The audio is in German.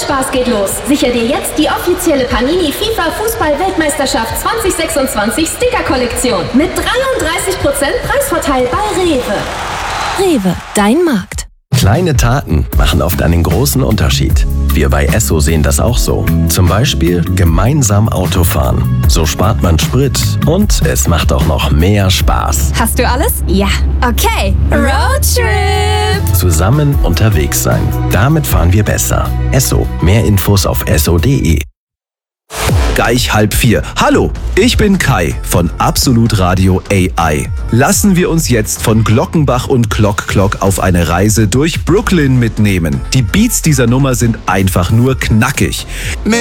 Spaß geht los. Sicher dir jetzt die offizielle Panini FIFA Fußball-Weltmeisterschaft 2026 Sticker-Kollektion mit 33% Preisvorteil bei Rewe. Rewe, dein Markt. Kleine Taten machen oft einen großen Unterschied. Wir bei Esso sehen das auch so. Zum Beispiel gemeinsam Auto fahren. So spart man Sprit und es macht auch noch mehr Spaß. Hast du alles? Ja. Okay, Roadtrip! Zusammen unterwegs sein. Damit fahren wir besser. Esso. Mehr Infos auf esso.de. Gleich 3:30. Hallo, ich bin Kai von Absolut Radio AI. Lassen wir uns jetzt von Glockenbach und Glock auf eine Reise durch Brooklyn mitnehmen. Die Beats dieser Nummer sind einfach nur knackig.